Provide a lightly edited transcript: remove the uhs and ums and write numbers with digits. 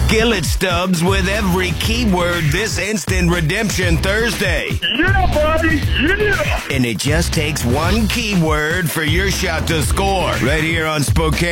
Skillet stubs with every keyword this Instant Redemption Thursday. Yeah, buddy, yeah! And it just takes one keyword for your shot to score. Right here on Spokane.